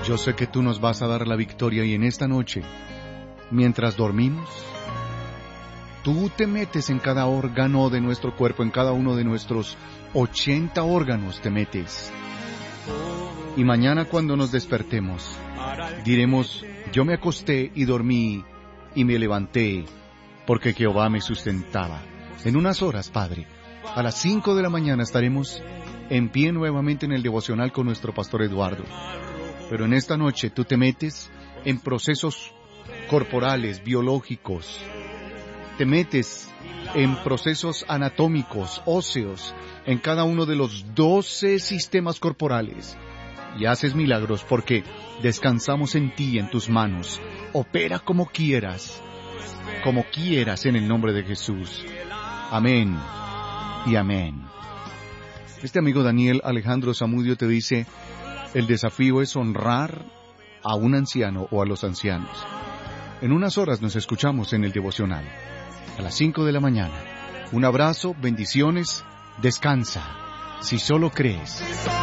Yo sé que tú nos vas a dar la victoria y en esta noche, mientras dormimos, tú te metes en cada órgano de nuestro cuerpo, en cada uno de nuestros 80 órganos te metes. Y mañana cuando nos despertemos, diremos, yo me acosté y dormí y me levanté, porque Jehová me sustentaba. En unas horas, Padre, a las 5 de la mañana estaremos en pie nuevamente en el devocional con nuestro pastor Eduardo. Pero en esta noche tú te metes en procesos corporales, biológicos, te metes en procesos anatómicos, óseos, en cada uno de los 12 sistemas corporales y haces milagros porque descansamos en ti, en tus manos. Opera como quieras en el nombre de Jesús. Amén y amén. Este amigo Daniel Alejandro Zamudio te dice, el desafío es honrar a un anciano o a los ancianos. En unas horas nos escuchamos en el devocional, a las 5 de la mañana. Un abrazo, bendiciones, descansa, si solo crees.